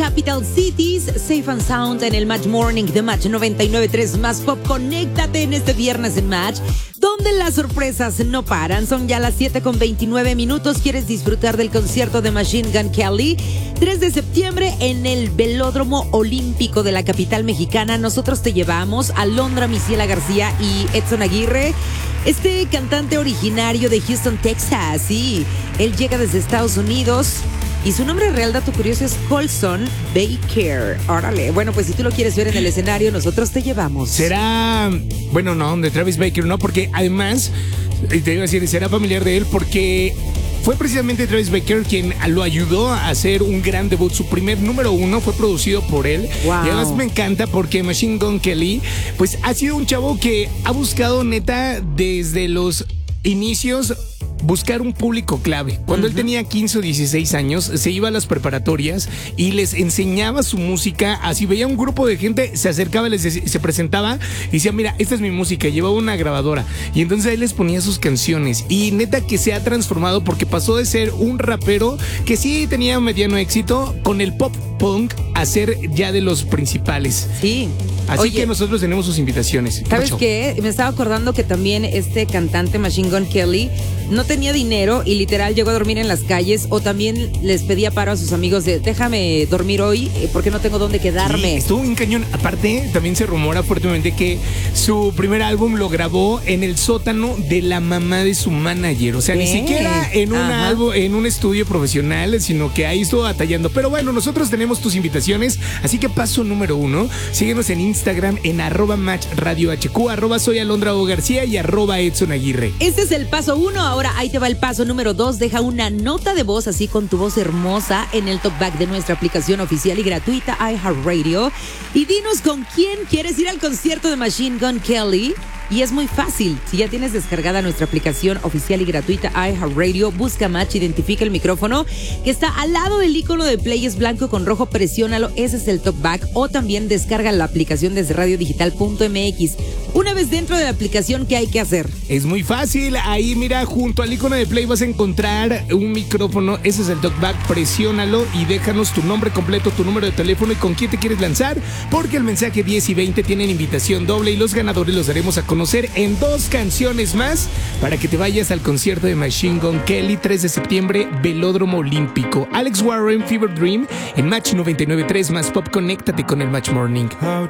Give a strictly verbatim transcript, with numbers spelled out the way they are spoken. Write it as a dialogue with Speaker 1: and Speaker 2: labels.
Speaker 1: Capital Cities, Safe and Sound en el Match Morning de Match noventa y nueve punto tres Más Pop. Conéctate en este viernes en Match, donde las sorpresas no paran. Son ya las siete con veintinueve minutos. ¿Quieres disfrutar del concierto de Machine Gun Kelly? tres de septiembre en el Velódromo Olímpico de la capital mexicana. Nosotros te llevamos a Alondra Misiela García y Edson Aguirre. Este cantante originario de Houston, Texas, sí, él llega desde Estados Unidos. Y su nombre real, dato curioso, es Colson Baker. Órale. Bueno, pues si tú lo quieres ver en el escenario, nosotros te llevamos.
Speaker 2: Será, bueno, no, de Travis Baker, no, porque además, te iba a decir, será familiar de él porque fue precisamente Travis Baker quien lo ayudó a hacer un gran debut. Su primer número uno fue producido por él.
Speaker 1: Wow.
Speaker 2: Y además me encanta porque Machine Gun Kelly, pues ha sido un chavo que ha buscado neta desde los inicios buscar un público clave. Cuando uh-huh. él tenía quince o dieciséis años, se iba a las preparatorias y les enseñaba su música. Así veía un grupo de gente, se acercaba, les decía, se presentaba y decía, mira, esta es mi música. Llevaba una grabadora y entonces él les ponía sus canciones. Y neta que se ha transformado porque pasó de ser un rapero que sí tenía mediano éxito con el pop punk a ser ya de los principales.
Speaker 1: Sí.
Speaker 2: Así
Speaker 1: Oye,
Speaker 2: que nosotros tenemos sus invitaciones.
Speaker 1: ¿Sabes qué? Me estaba acordando que también este cantante Machine Gun Kelly no tenía dinero y literal llegó a dormir en las calles, o también les pedía paro a sus amigos de déjame dormir hoy porque no tengo dónde quedarme.
Speaker 2: Sí, estuvo un cañón. Aparte, también se rumora fuertemente que su primer álbum lo grabó en el sótano de la mamá de su manager. O sea, ¿qué? Ni siquiera en un Ajá. álbum, en un estudio profesional, sino que ahí estuvo batallando. Pero bueno, nosotros tenemos tus invitaciones, así que paso número uno, síguenos en Instagram en arroba match radio hq, arroba soy Alondra O García y arroba Edson Aguirre.
Speaker 1: Este es el paso uno. Ahora ahí te va el paso número dos. Deja una nota de voz así con tu voz hermosa en el talkback de nuestra aplicación oficial y gratuita iHeartRadio y dinos con quién quieres ir al concierto de Machine Gun Kelly. Y es muy fácil. Si ya tienes descargada nuestra aplicación oficial y gratuita iHeartRadio, busca Match, identifica el micrófono que está al lado del icono de play, es blanco con rojo, presiónalo, ese es el talkback, o también descarga la aplicación desde radio digital punto m x. Una vez dentro de la aplicación, ¿qué hay que hacer?
Speaker 2: Es muy fácil. Ahí, mira, junto al icono de play vas a encontrar un micrófono. Ese es el talkback. Presiónalo y déjanos tu nombre completo, tu número de teléfono y con quién te quieres lanzar, porque el mensaje diez y veinte tienen invitación doble y los ganadores los daremos a conocer en dos canciones más para que te vayas al concierto de Machine Gun Kelly, tres de septiembre, Velódromo Olímpico. Alex Warren, Fever Dream, en Match noventa y nueve punto tres Más Pop. Conéctate con el Match Morning.